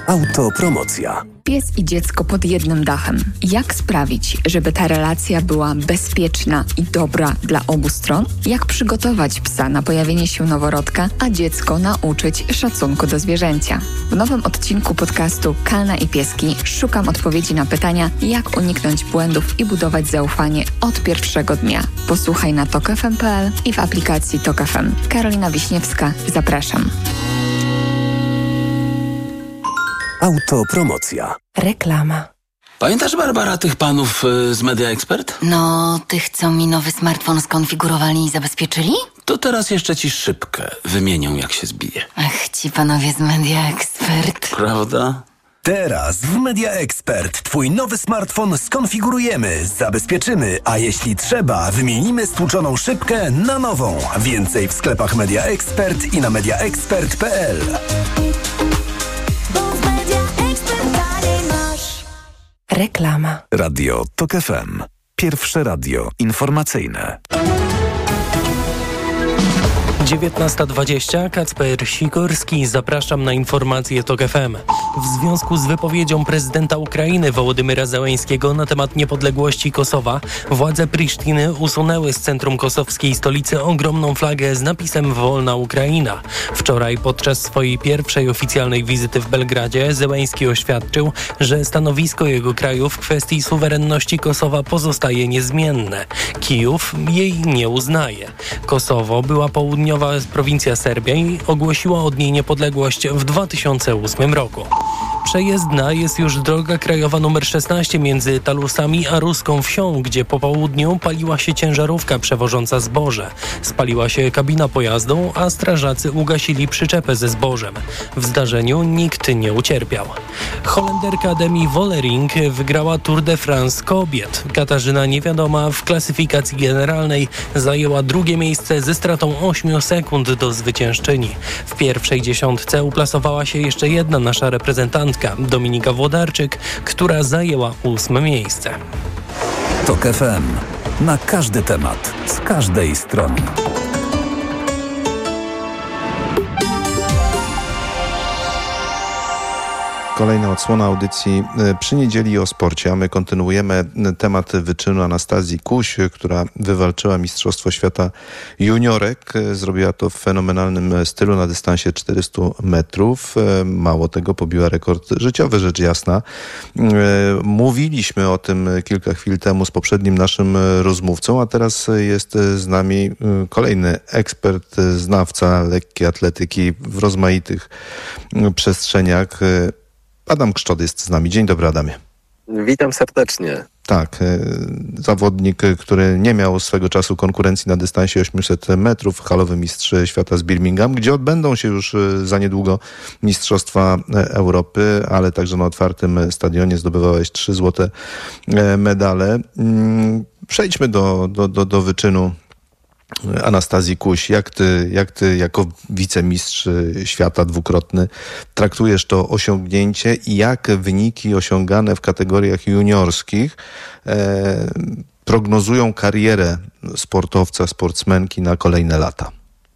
Autopromocja. Pies i dziecko pod jednym dachem. Jak sprawić, żeby ta relacja była bezpieczna i dobra dla obu stron? Jak przygotować psa na pojawienie się noworodka, a dziecko nauczyć szacunku do zwierzęcia? W nowym odcinku podcastu Kalna i Pieski szukam odpowiedzi na pytania, jak uniknąć błędów i budować zaufanie od pierwszego dnia. Posłuchaj na tokfm.pl i w aplikacji Tok FM. Karolina Wiśniewska, zapraszam. Autopromocja. Reklama. Pamiętasz, Barbara, tych panów z Media Expert? No, tych, co mi nowy smartfon skonfigurowali i zabezpieczyli? To teraz jeszcze ci szybkę wymienią, jak się zbije. Ach, ci panowie z Media Expert. Prawda? Teraz w Media Expert twój nowy smartfon skonfigurujemy, zabezpieczymy, a jeśli trzeba, wymienimy stłuczoną szybkę na nową. Więcej w sklepach Media Expert i na mediaexpert.pl. Reklama. Radio Tok FM. Pierwsze radio informacyjne. 19:20, Kacper Sikorski, zapraszam na informacje Tok FM. W związku z wypowiedzią prezydenta Ukrainy Wołodymyra Zełenskiego na temat niepodległości Kosowa, władze Prisztiny usunęły z centrum kosowskiej stolicy ogromną flagę z napisem Wolna Ukraina. Wczoraj podczas swojej pierwszej oficjalnej wizyty w Belgradzie Zełenski oświadczył, że stanowisko jego kraju w kwestii suwerenności Kosowa pozostaje niezmienne. Kijów jej nie uznaje. Kosowo była południowa prowincja Serbia i ogłosiła od niej niepodległość w 2008 roku. Przejezdna jest już droga krajowa nr 16 między Talusami a Ruską Wsią, gdzie po południu paliła się ciężarówka przewożąca zboże. Spaliła się kabina pojazdu, a strażacy ugasili przyczepę ze zbożem. W zdarzeniu nikt nie ucierpiał. Holenderka Demi Vollering wygrała Tour de France kobiet. Katarzyna Niewiadoma w klasyfikacji generalnej zajęła drugie miejsce ze stratą 8 sekund do zwyciężczyni. W pierwszej dziesiątce uplasowała się jeszcze jedna nasza reprezentantka, Dominika Włodarczyk, która zajęła 8 miejsce. Tok FM. Na każdy temat, z każdej strony. Kolejna odsłona audycji przy niedzieli o sporcie, a my kontynuujemy temat wyczynu Anastazji Kuś, która wywalczyła Mistrzostwo Świata Juniorek. Zrobiła to w fenomenalnym stylu na dystansie 400 metrów. Mało tego, pobiła rekord życiowy, rzecz jasna. Mówiliśmy o tym kilka chwil temu z poprzednim naszym rozmówcą, a teraz jest z nami kolejny ekspert, znawca lekkiej atletyki w rozmaitych przestrzeniach. Adam Kszczot jest z nami. Dzień dobry, Adamie. Witam serdecznie. Tak, zawodnik, który nie miał swego czasu konkurencji na dystansie 800 metrów, halowy mistrz świata z Birmingham, gdzie odbędą się już za niedługo Mistrzostwa Europy, ale także na otwartym stadionie zdobywałeś 3 złote medale. Przejdźmy do wyczynu Anastazji Kuś. Jak ty jako wicemistrz świata dwukrotny traktujesz to osiągnięcie i jak wyniki osiągane w kategoriach juniorskich prognozują karierę sportowca, sportsmenki na kolejne lata?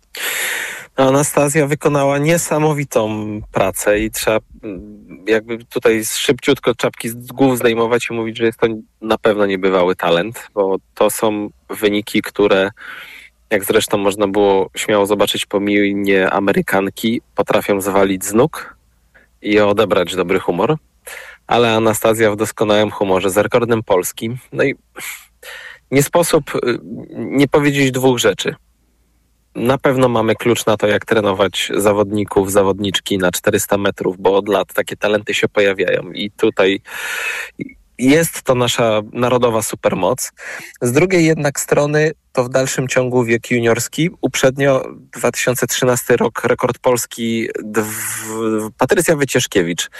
Anastazja wykonała niesamowitą pracę i trzeba jakby tutaj szybciutko czapki z głów zdejmować i mówić, że jest to na pewno niebywały talent, bo to są wyniki, które, jak zresztą można było śmiało zobaczyć po minie Amerykanki, potrafią zwalić z nóg i odebrać dobry humor. Ale Anastazja w doskonałym humorze, z rekordem polskim. No i nie sposób nie powiedzieć dwóch rzeczy. Na pewno mamy klucz na to, jak trenować zawodników, zawodniczki na 400 metrów, bo od lat takie talenty się pojawiają i tutaj jest to nasza narodowa supermoc. Z drugiej jednak strony to w dalszym ciągu wiek juniorski. Uprzednio 2013 rok, rekord polski Patrycja Wycieszkiewicz.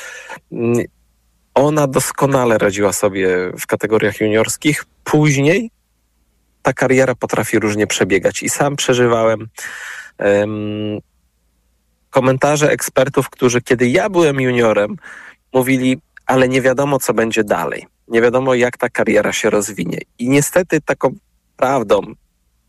Ona doskonale radziła sobie w kategoriach juniorskich. Później ta kariera potrafi różnie przebiegać i sam przeżywałem komentarze ekspertów, którzy kiedy ja byłem juniorem, mówili, ale nie wiadomo, co będzie dalej. Nie wiadomo, jak ta kariera się rozwinie. I niestety taką prawdą,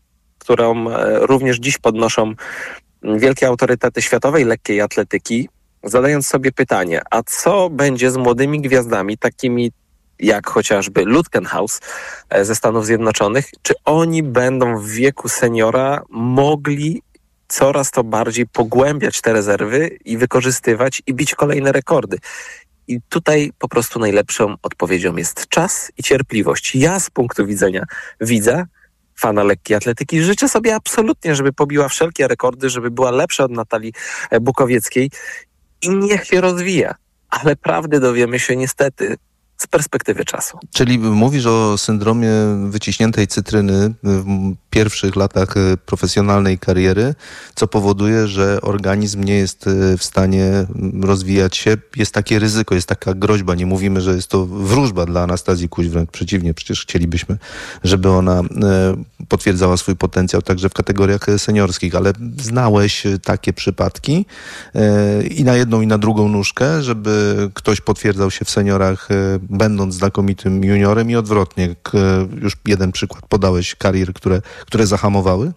którą również dziś podnoszą wielkie autorytety światowej lekkiej atletyki, zadając sobie pytanie, a co będzie z młodymi gwiazdami, takimi jak chociażby Lutkenhaus ze Stanów Zjednoczonych, czy oni będą w wieku seniora mogli coraz to bardziej pogłębiać te rezerwy i wykorzystywać i bić kolejne rekordy. I tutaj po prostu najlepszą odpowiedzią jest czas i cierpliwość. Ja z punktu widzenia widza, fana lekkiej atletyki, życzę sobie absolutnie, żeby pobiła wszelkie rekordy, żeby była lepsza od Natalii Bukowieckiej i niech się rozwija. Ale prawdy dowiemy się niestety z perspektywy czasu. Czyli mówisz o syndromie wyciśniętej cytryny w pierwszych latach profesjonalnej kariery, co powoduje, że organizm nie jest w stanie rozwijać się. Jest takie ryzyko, jest taka groźba. Nie mówimy, że jest to wróżba dla Anastazji Kuś, wręcz przeciwnie. Przecież chcielibyśmy, żeby ona potwierdzała swój potencjał także w kategoriach seniorskich, ale znałeś takie przypadki i na jedną i na drugą nóżkę, żeby ktoś potwierdzał się w seniorach, będąc znakomitym juniorem i odwrotnie. Już jeden przykład podałeś karier, które zahamowały?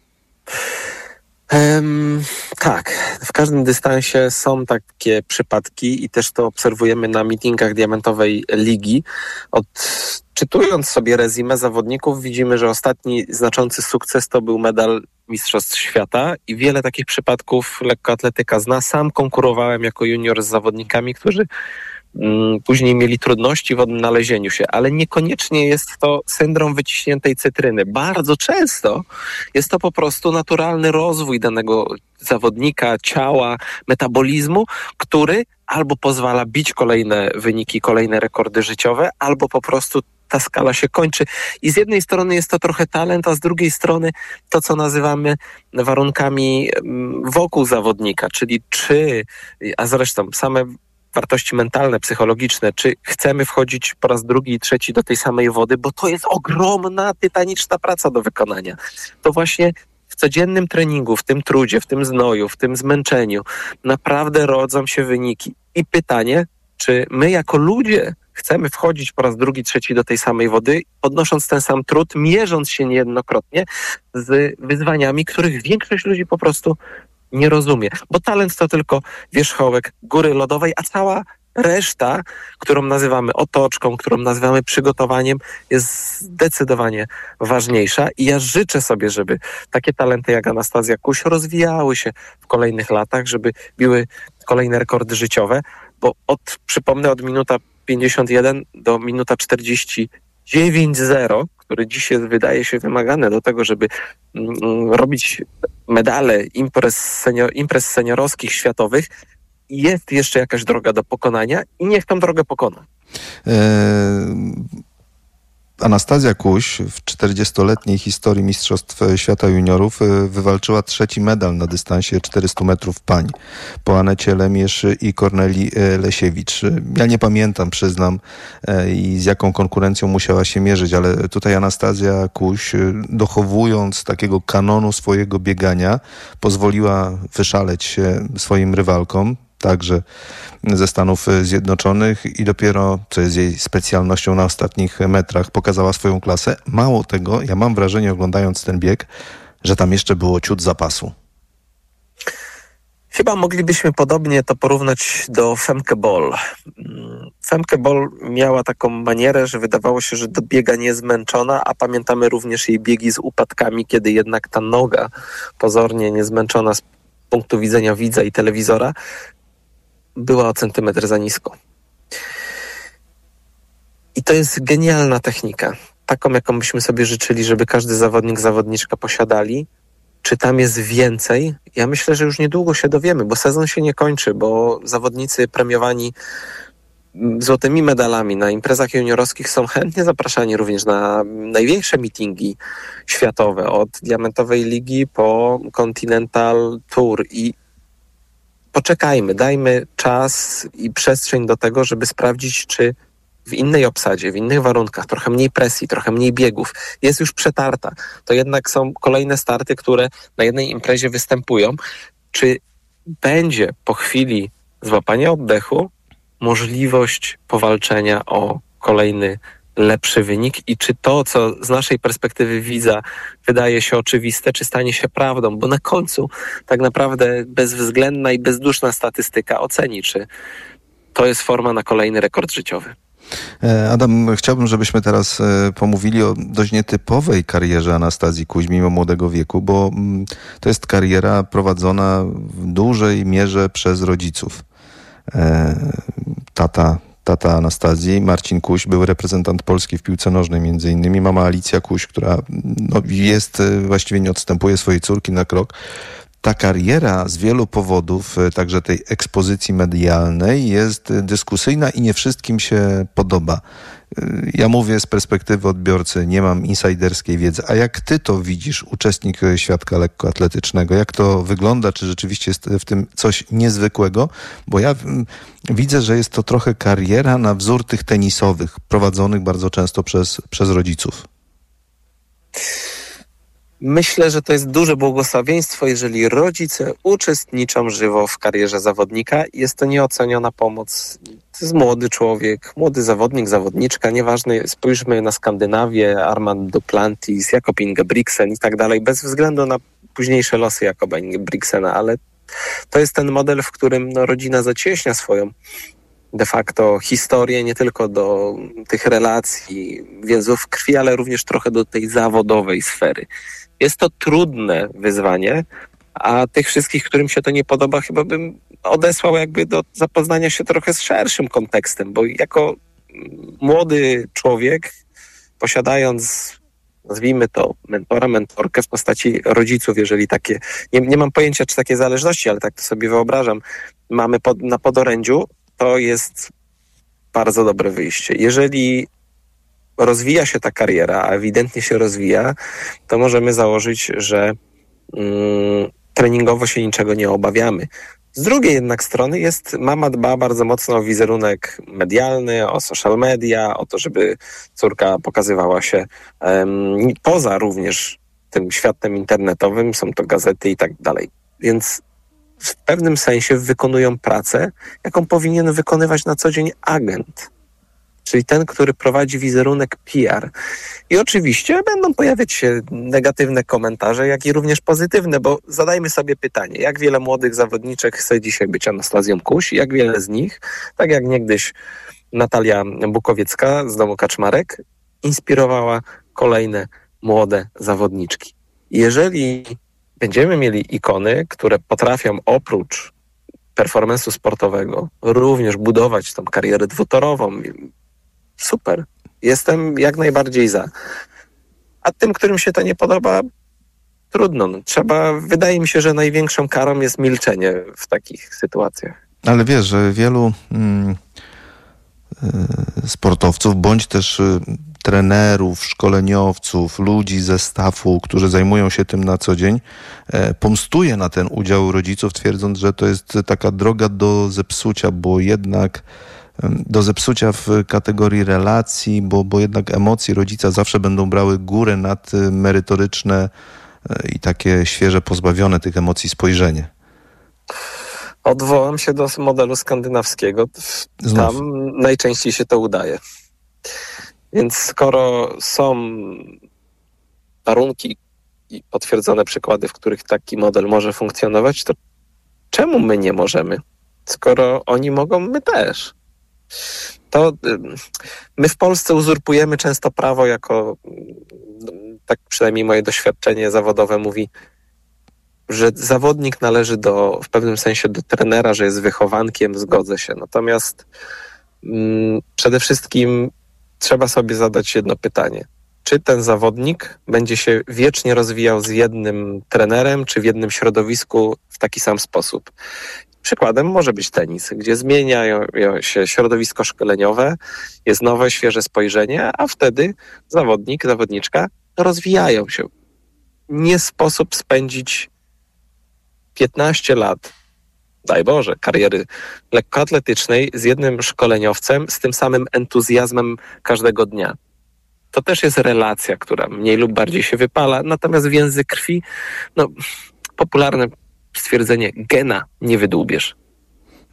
Tak, w każdym dystansie są takie przypadki i też to obserwujemy na meetingach Diamentowej Ligi. Czytując sobie rezumé zawodników, widzimy, że ostatni znaczący sukces to był medal Mistrzostw Świata i wiele takich przypadków lekkoatletyka zna. Sam konkurowałem jako junior z zawodnikami, którzy później mieli trudności w odnalezieniu się, ale niekoniecznie jest to syndrom wyciśniętej cytryny. Bardzo często jest to po prostu naturalny rozwój danego zawodnika, ciała, metabolizmu, który albo pozwala bić kolejne wyniki, kolejne rekordy życiowe, albo po prostu ta skala się kończy. I z jednej strony jest to trochę talent, a z drugiej strony to, co nazywamy warunkami wokół zawodnika, czyli a zresztą same wartości mentalne, psychologiczne, czy chcemy wchodzić po raz drugi i trzeci do tej samej wody, bo to jest ogromna, tytaniczna praca do wykonania. To właśnie w codziennym treningu, w tym trudzie, w tym znoju, w tym zmęczeniu naprawdę rodzą się wyniki. I pytanie, czy my jako ludzie chcemy wchodzić po raz drugi, trzeci do tej samej wody, podnosząc ten sam trud, mierząc się niejednokrotnie z wyzwaniami, których większość ludzi po prostu nie rozumie. Bo talent to tylko wierzchołek góry lodowej, a cała reszta, którą nazywamy otoczką, którą nazywamy przygotowaniem, jest zdecydowanie ważniejsza. I ja życzę sobie, żeby takie talenty jak Anastazja Kuś rozwijały się w kolejnych latach, żeby biły kolejne rekordy życiowe, bo przypomnę, od minuta 51 do minuta 49.0, który dzisiaj wydaje się wymagane do tego, żeby robić medale imprez seniorowskich, światowych, jest jeszcze jakaś droga do pokonania i niech tą drogę pokona. Anastazja Kuś w 40-letniej historii Mistrzostw Świata Juniorów wywalczyła 3. medal na dystansie 400 metrów pań po Anecie Lemierz i Kornelii Lesiewicz. Ja nie pamiętam, przyznam, i z jaką konkurencją musiała się mierzyć, ale tutaj Anastazja Kuś, dochowując takiego kanonu swojego biegania, pozwoliła wyszaleć się swoim rywalkom, także ze Stanów Zjednoczonych, i dopiero, co jest jej specjalnością, na ostatnich metrach pokazała swoją klasę. Mało tego, ja mam wrażenie, oglądając ten bieg, że tam jeszcze było ciut zapasu. Chyba moglibyśmy podobnie to porównać do Femke Bol. Femke Bol miała taką manierę, że wydawało się, że dobiega niezmęczona, a pamiętamy również jej biegi z upadkami, kiedy jednak ta noga, pozornie niezmęczona z punktu widzenia widza i telewizora, była o centymetr za nisko. I to jest genialna technika. Taką, jaką byśmy sobie życzyli, żeby każdy zawodnik, zawodniczka posiadali. Czy tam jest więcej? Ja myślę, że już niedługo się dowiemy, bo sezon się nie kończy, bo zawodnicy premiowani złotymi medalami na imprezach juniorowskich są chętnie zapraszani również na największe meetingi światowe, od Diamentowej Ligi po Continental Tour. I poczekajmy, dajmy czas i przestrzeń do tego, żeby sprawdzić, czy w innej obsadzie, w innych warunkach, trochę mniej presji, trochę mniej biegów, jest już przetarta. To jednak są kolejne starty, które na jednej imprezie występują. Czy będzie po chwili złapania oddechu możliwość powalczenia o kolejny lepszy wynik i czy to, co z naszej perspektywy widza wydaje się oczywiste, czy stanie się prawdą, bo na końcu tak naprawdę bezwzględna i bezduszna statystyka oceni, czy to jest forma na kolejny rekord życiowy. Adam, chciałbym, żebyśmy teraz pomówili o dość nietypowej karierze Anastazji Kuś mimo młodego wieku, bo to jest kariera prowadzona w dużej mierze przez rodziców. Tata Anastazji, Marcin Kuś, był reprezentant Polski w piłce nożnej między innymi. Mama Alicja Kuś, która właściwie nie odstępuje swojej córki na krok. Ta kariera z wielu powodów, także tej ekspozycji medialnej, jest dyskusyjna i nie wszystkim się podoba. Ja mówię z perspektywy odbiorcy, nie mam insajderskiej wiedzy. A jak ty to widzisz, uczestnik świadka lekkoatletycznego? Jak to wygląda? Czy rzeczywiście jest w tym coś niezwykłego? Bo ja widzę, że jest to trochę kariera na wzór tych tenisowych, prowadzonych bardzo często przez rodziców. Myślę, że to jest duże błogosławieństwo, jeżeli rodzice uczestniczą żywo w karierze zawodnika. Jest to nieoceniona pomoc. To jest młody człowiek, młody zawodnik, zawodniczka, nieważne. Spójrzmy na Skandynawię, Armand Duplantis, Jakob Ingebrigtsen i tak dalej, bez względu na późniejsze losy Jakoba Ingebrigtsena, ale to jest ten model, w którym rodzina zacieśnia swoją de facto historię nie tylko do tych relacji, więzów krwi, ale również trochę do tej zawodowej sfery. Jest to trudne wyzwanie, a tych wszystkich, którym się to nie podoba, chyba bym odesłał jakby do zapoznania się trochę z szerszym kontekstem, bo jako młody człowiek, posiadając, nazwijmy to, mentorkę w postaci rodziców, jeżeli takie, nie mam pojęcia, czy takie zależności, ale tak to sobie wyobrażam, mamy na podorędziu, to jest bardzo dobre wyjście. Jeżeli rozwija się ta kariera, a ewidentnie się rozwija, to możemy założyć, że treningowo się niczego nie obawiamy. Z drugiej jednak strony mama dba bardzo mocno o wizerunek medialny, o social media, o to, żeby córka pokazywała się poza również tym światem internetowym, są to gazety i tak dalej. Więc w pewnym sensie wykonują pracę, jaką powinien wykonywać na co dzień agent, czyli ten, który prowadzi wizerunek PR. I oczywiście będą pojawiać się negatywne komentarze, jak i również pozytywne, bo zadajmy sobie pytanie, jak wiele młodych zawodniczek chce dzisiaj być Anastazją Kuś, jak wiele z nich, tak jak niegdyś Natalia Bukowiecka z domu Kaczmarek, inspirowała kolejne młode zawodniczki. Jeżeli będziemy mieli ikony, które potrafią oprócz performance'u sportowego również budować tą karierę dwutorową, super. Jestem jak najbardziej za. A tym, którym się to nie podoba, trudno. Wydaje mi się, że największą karą jest milczenie w takich sytuacjach. Ale wiesz, że wielu sportowców, bądź też trenerów, szkoleniowców, ludzi ze staffu, którzy zajmują się tym na co dzień, pomstuje na ten udział rodziców, twierdząc, że to jest taka droga do zepsucia, bo jednak do zepsucia w kategorii relacji, bo jednak emocje rodzica zawsze będą brały górę nad merytoryczne i takie świeże, pozbawione tych emocji spojrzenie. Odwołam się do modelu skandynawskiego. Tam najczęściej się to udaje. Więc skoro są warunki i potwierdzone przykłady, w których taki model może funkcjonować, to czemu my nie możemy? Skoro oni mogą, my też. To my w Polsce uzurpujemy często prawo jako, tak przynajmniej moje doświadczenie zawodowe mówi, że zawodnik należy w pewnym sensie do trenera, że jest wychowankiem, zgodzę się. Natomiast przede wszystkim trzeba sobie zadać jedno pytanie. Czy ten zawodnik będzie się wiecznie rozwijał z jednym trenerem, czy w jednym środowisku w taki sam sposób? Przykładem może być tenis, gdzie zmienia się środowisko szkoleniowe, jest nowe, świeże spojrzenie, a wtedy zawodnik, zawodniczka rozwijają się. Nie sposób spędzić 15 lat, daj Boże, kariery lekkoatletycznej z jednym szkoleniowcem, z tym samym entuzjazmem każdego dnia. To też jest relacja, która mniej lub bardziej się wypala, natomiast więzy krwi, popularne stwierdzenie, gena nie wydłubiesz.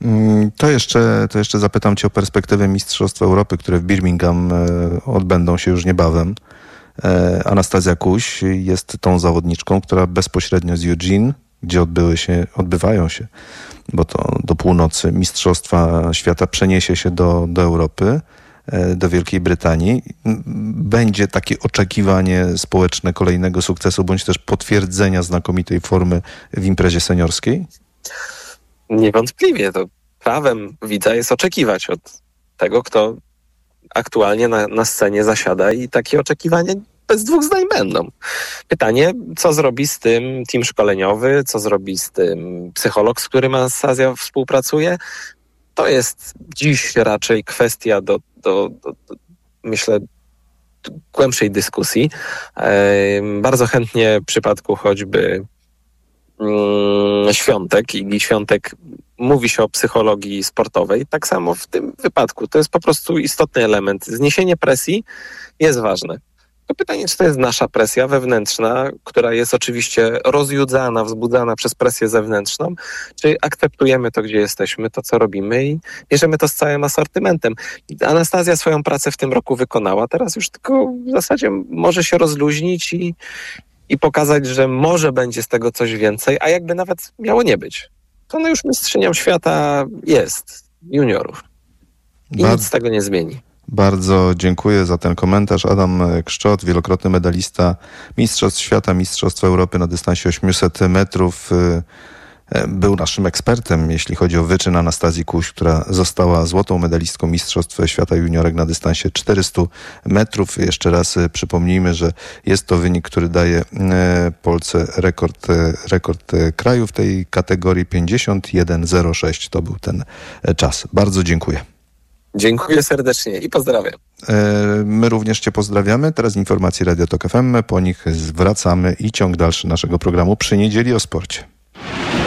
To jeszcze zapytam cię o perspektywę Mistrzostw Europy, które w Birmingham odbędą się już niebawem. Anastazja Kuś jest tą zawodniczką, która bezpośrednio z Eugene, gdzie odbywają się, bo to do północy Mistrzostwa Świata, przeniesie się do Europy, do Wielkiej Brytanii. Będzie takie oczekiwanie społeczne kolejnego sukcesu, bądź też potwierdzenia znakomitej formy w imprezie seniorskiej? Niewątpliwie to prawem widza jest oczekiwać od tego, kto aktualnie na scenie zasiada i takie oczekiwania bez dwóch zdań będą. Pytanie, co zrobi z tym team szkoleniowy, co zrobi z tym psycholog, z którym Anastazja współpracuje. To jest dziś raczej kwestia do myślę, głębszej dyskusji. Bardzo chętnie w przypadku choćby Świątek, Igi Świątek, mówi się o psychologii sportowej. Tak samo w tym wypadku. To jest po prostu istotny element. Zniesienie presji jest ważne. To pytanie, czy to jest nasza presja wewnętrzna, która jest oczywiście rozjudzana, wzbudzana przez presję zewnętrzną, czy akceptujemy to, gdzie jesteśmy, to, co robimy i bierzemy to z całym asortymentem. Anastazja swoją pracę w tym roku wykonała. Teraz już tylko w zasadzie może się rozluźnić i pokazać, że może będzie z tego coś więcej, a jakby nawet miało nie być. To ona już mistrzynią świata jest, juniorów. I nic z tego nie zmieni. Bardzo dziękuję za ten komentarz. Adam Kszczot, wielokrotny medalista Mistrzostw Świata, Mistrzostw Europy na dystansie 800 metrów. Był naszym ekspertem, jeśli chodzi o wyczyn Anastazji Kuś, która została złotą medalistką Mistrzostw Świata Juniorek na dystansie 400 metrów. Jeszcze raz przypomnijmy, że jest to wynik, który daje Polsce rekord kraju w tej kategorii. 51,06 to był ten czas. Bardzo dziękuję. Dziękuję serdecznie i pozdrawiam. My również cię pozdrawiamy. Teraz informacje Radio Tok FM. Po nich wracamy i ciąg dalszy naszego programu przy Niedzieli o sporcie.